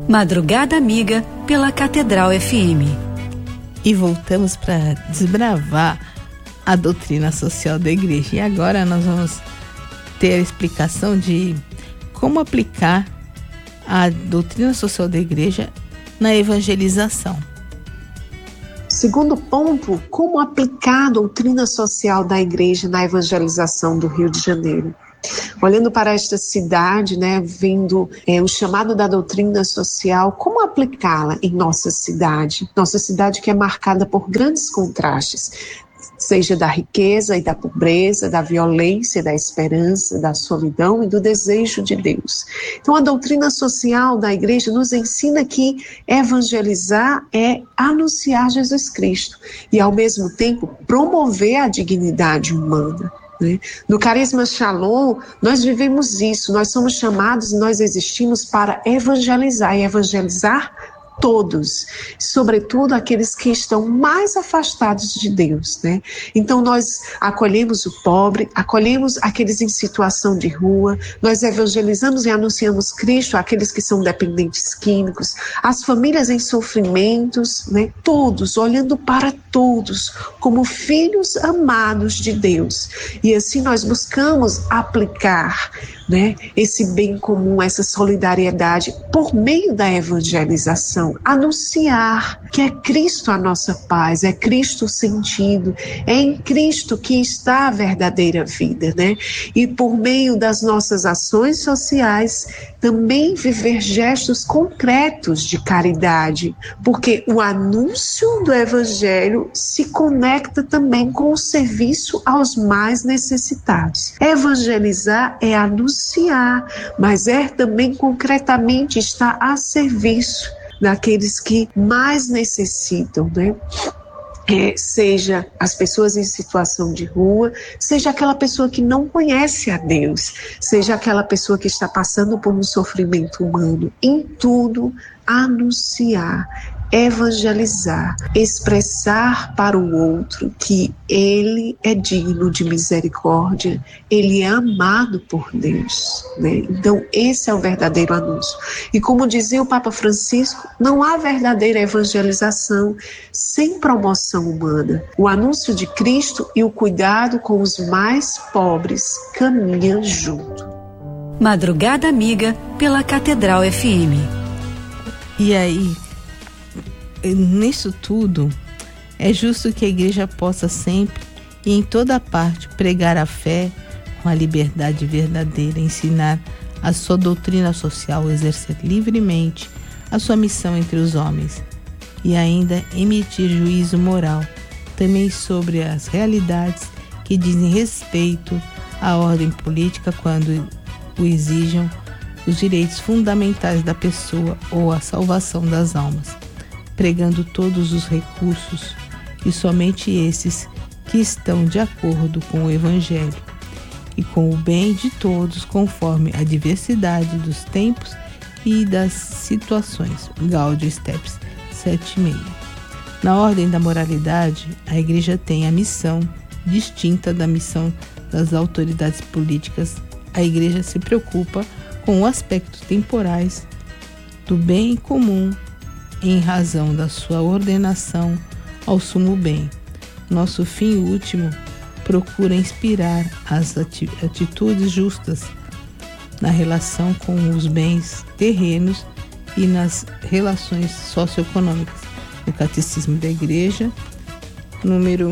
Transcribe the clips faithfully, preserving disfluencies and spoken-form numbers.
Madrugada Amiga pela Catedral F M. E voltamos para desbravar a doutrina social da igreja. E agora nós vamos ter a explicação de como aplicar a doutrina social da igreja na evangelização. Segundo ponto, como aplicar a doutrina social da igreja na evangelização do Rio de Janeiro. Olhando para esta cidade, né, vendo é, o chamado da doutrina social, como aplicá-la em nossa cidade? Nossa cidade que é marcada por grandes contrastes, seja da riqueza e da pobreza, da violência, da esperança, da solidão e do desejo de Deus. Então a doutrina social da igreja nos ensina que evangelizar é anunciar Jesus Cristo e ao mesmo tempo promover a dignidade humana. No Carisma Shalom, nós vivemos isso, nós somos chamados e nós existimos para evangelizar, e evangelizar todos, sobretudo aqueles que estão mais afastados de Deus, né? Então nós acolhemos o pobre, acolhemos aqueles em situação de rua, nós evangelizamos e anunciamos Cristo àqueles que são dependentes químicos, as famílias em sofrimentos, né? Todos, olhando para todos como filhos amados de Deus. E assim nós buscamos aplicar, né, esse bem comum, essa solidariedade por meio da evangelização, anunciar que é Cristo a nossa paz, é Cristo o sentido, é em Cristo que está a verdadeira vida, né? E por meio das nossas ações sociais, também viver gestos concretos de caridade, porque o anúncio do Evangelho se conecta também com o serviço aos mais necessitados. Evangelizar é anunciar, mas é também concretamente estar a serviço daqueles que mais necessitam, né? É, seja as pessoas em situação de rua, seja aquela pessoa que não conhece a Deus, seja aquela pessoa que está passando por um sofrimento humano. Em tudo, anunciar, evangelizar, expressar para o outro que ele é digno de misericórdia, ele é amado por Deus, né? Então esse é o verdadeiro anúncio. E como dizia o Papa Francisco, não há verdadeira evangelização sem promoção humana. O anúncio de Cristo e o cuidado com os mais pobres caminham junto. Madrugada Amiga pela Catedral F M. E aí, nisso tudo, é justo que a igreja possa sempre e em toda parte pregar a fé com a liberdade verdadeira, ensinar a sua doutrina social, exercer livremente a sua missão entre os homens e ainda emitir juízo moral também sobre as realidades que dizem respeito à ordem política quando o exijam os direitos fundamentais da pessoa ou a salvação das almas, pregando todos os recursos e somente esses que estão de acordo com o Evangelho e com o bem de todos conforme a diversidade dos tempos e das situações. Gaudium Steps sete seis. Na ordem da moralidade, a Igreja tem a missão distinta da missão das autoridades políticas. A Igreja se preocupa com os aspectos temporais do bem comum em razão da sua ordenação ao sumo bem. Nosso fim último procura inspirar as atitudes justas na relação com os bens terrenos e nas relações socioeconômicas. No Catecismo da Igreja, número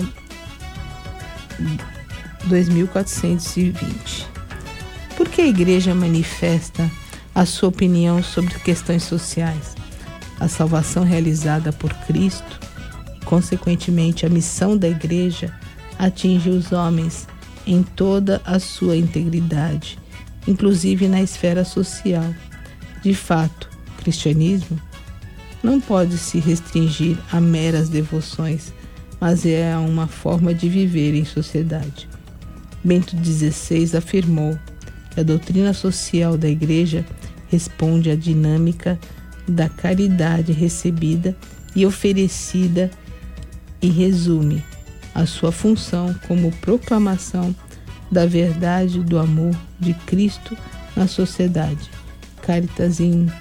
dois mil quatrocentos e vinte. Por que a Igreja manifesta a sua opinião sobre questões sociais? A salvação realizada por Cristo e, consequentemente, a missão da Igreja atinge os homens em toda a sua integridade, inclusive na esfera social. De fato, o cristianismo não pode se restringir a meras devoções, mas é uma forma de viver em sociedade. Bento dezesseis afirmou que a doutrina social da Igreja responde à dinâmica da caridade recebida e oferecida e resume a sua função como proclamação da verdade do amor de Cristo na sociedade. Caritas in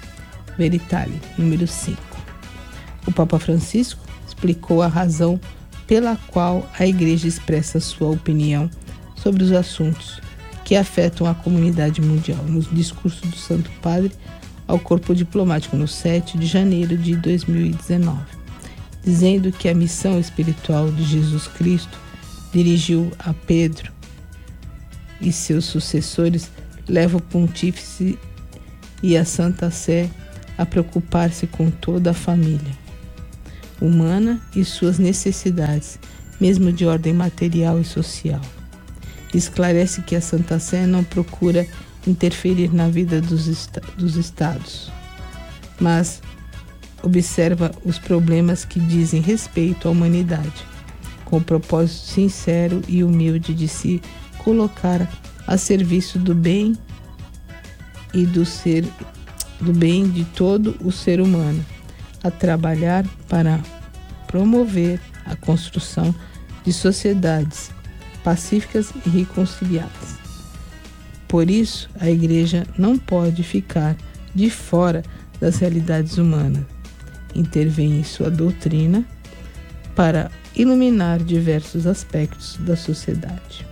Veritali, número cinco. O Papa Francisco explicou a razão pela qual a Igreja expressa sua opinião sobre os assuntos que afetam a comunidade mundial, no discurso do Santo Padre ao Corpo Diplomático, no sete de janeiro de dois mil e dezenove, dizendo que a missão espiritual de Jesus Cristo dirigiu a Pedro e seus sucessores leva o Pontífice e a Santa Sé a preocupar-se com toda a família humana e suas necessidades, mesmo de ordem material e social. Esclarece que a Santa Sé não procura interferir na vida dos, est- dos estados, mas observa os problemas que dizem respeito à humanidade, com o propósito sincero e humilde de se colocar a serviço do bem e do ser do bem de todo o ser humano, a trabalhar para promover a construção de sociedades pacíficas e reconciliadas. Por isso, a Igreja não pode ficar de fora das realidades humanas. Intervém em sua doutrina para iluminar diversos aspectos da sociedade.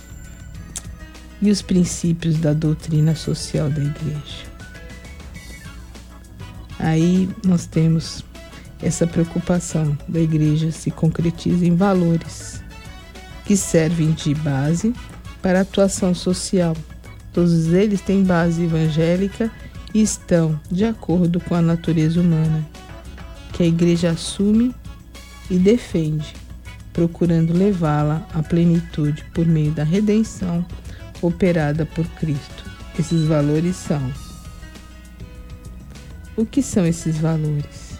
E os princípios da doutrina social da Igreja. Aí nós temos essa preocupação da Igreja se concretiza em valores que servem de base para a atuação social. Todos eles têm base evangélica e estão de acordo com a natureza humana, que a Igreja assume e defende, procurando levá-la à plenitude por meio da redenção operada por Cristo. Esses valores são... O que são esses valores?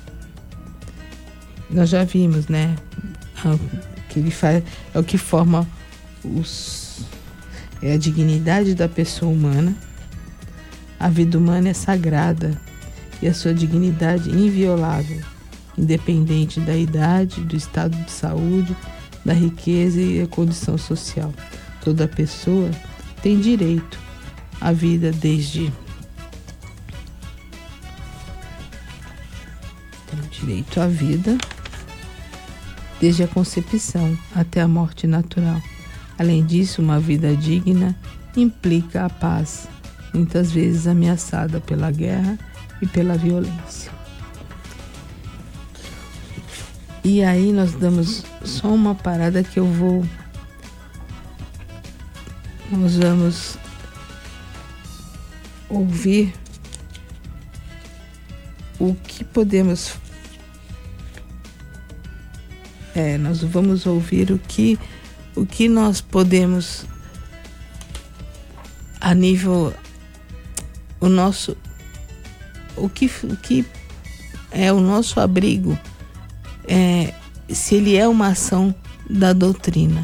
Nós já vimos, né? Que ele faz, é o que forma os, é a dignidade da pessoa humana. A vida humana é sagrada e a sua dignidade inviolável, independente da idade, do estado de saúde, da riqueza e da condição social. Toda pessoa tem direito à vida desde tem direito à vida desde a concepção até a morte natural. Além disso, uma vida digna implica a paz, muitas vezes ameaçada pela guerra e pela violência. E aí nós damos só uma parada que eu vou... Nós vamos ouvir o que podemos... É, nós vamos ouvir o que, o que nós podemos, a nível... O nosso... O que, o que é o nosso abrigo, é, se ele é uma ação da doutrina.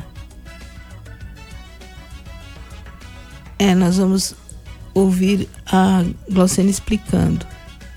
É, nós vamos ouvir a Glauciane explicando.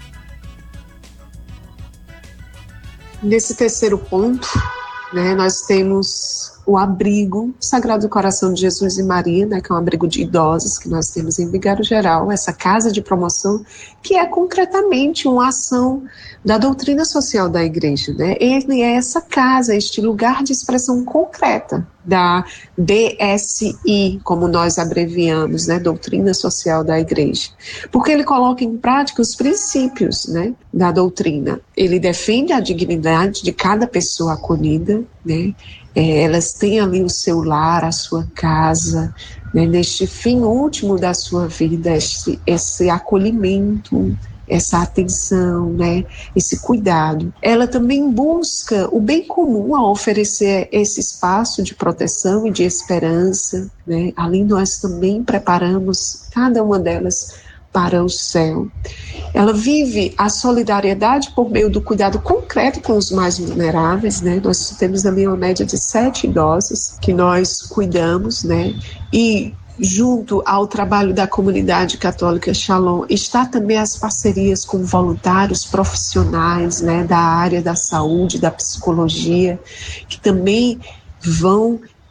Nesse terceiro ponto, né, nós temos o abrigo Sagrado Coração de Jesus e Maria, né, que é um abrigo de idosos que nós temos em Vigário Geral, essa casa de promoção, que é concretamente uma ação da doutrina social da Igreja, né? Ele é essa casa, este lugar de expressão concreta da D S I, como nós abreviamos, né, doutrina social da Igreja, porque ele coloca em prática os princípios, né, da doutrina. Ele defende a dignidade de cada pessoa acolhida, né? É, elas têm ali o seu lar, a sua casa, né, neste fim último da sua vida, esse, esse acolhimento, essa atenção, né, esse cuidado. Ela também busca o bem comum ao oferecer esse espaço de proteção e de esperança, né. Ali nós também preparamos cada uma delas para o céu. Ela vive a solidariedade por meio do cuidado concreto com os mais vulneráveis, né? Nós temos ali uma média de sete idosos que nós cuidamos, né? E junto ao trabalho da comunidade católica Shalom, está também as parcerias com voluntários profissionais, né, da área da saúde, da psicologia, que também vão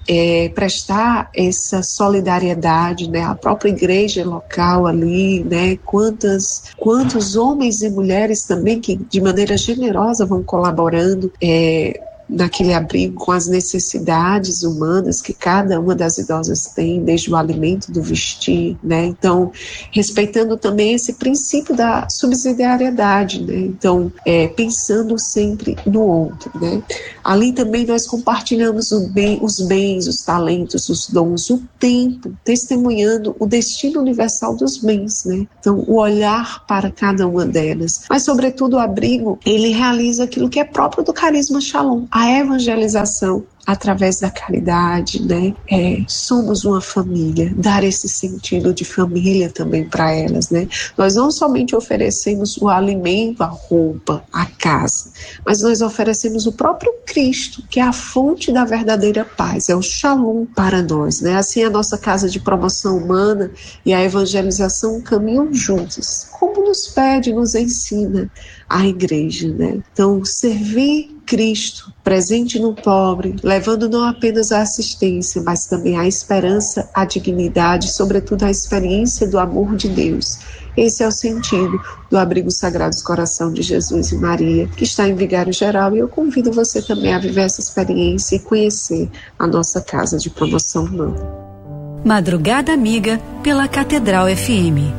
é, prestar essa solidariedade, né, à própria igreja local ali, né, quantas, quantos homens e mulheres também que de maneira generosa vão colaborando é, naquele abrigo com as necessidades humanas que cada uma das idosas tem, desde o alimento, do vestir, né? Então, respeitando também esse princípio da subsidiariedade, né? Então, é, pensando sempre no outro, né? Ali também nós compartilhamos o bem, os bens, os talentos, os dons, o tempo, testemunhando o destino universal dos bens, né? Então, o olhar para cada uma delas. Mas, sobretudo, o abrigo, ele realiza aquilo que é próprio do carisma Shalom, a evangelização através da caridade, né? É, somos uma família, dar esse sentido de família também para elas, né? Nós não somente oferecemos o alimento, a roupa, a casa, mas nós oferecemos o próprio Cristo, que é a fonte da verdadeira paz, é o Shalom para nós, né? Assim a nossa casa de promoção humana e a evangelização caminham juntos, como nos pede, nos ensina a igreja, né? Então, servir Cristo, presente no pobre, levando não apenas a assistência, mas também a esperança, a dignidade, sobretudo a experiência do amor de Deus. Esse é o sentido do Abrigo Sagrados Coração de Jesus e Maria, que está em Vigário Geral, e eu convido você também a viver essa experiência e conhecer a nossa casa de promoção humana. Madrugada Amiga pela Catedral F M.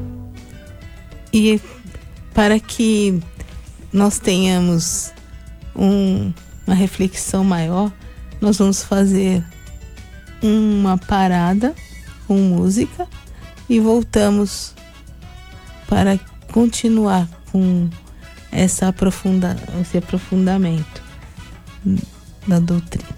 E para que nós tenhamos um, uma reflexão maior, nós vamos fazer uma parada com música e voltamos para continuar com essa aprofunda, esse aprofundamento da doutrina.